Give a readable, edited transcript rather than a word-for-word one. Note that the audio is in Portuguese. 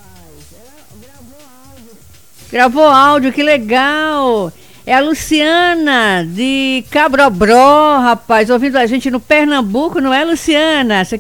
Gravou áudio, que legal! É a Luciana de Cabrobró, rapaz, ouvindo a gente no Pernambuco, não é, Luciana? Você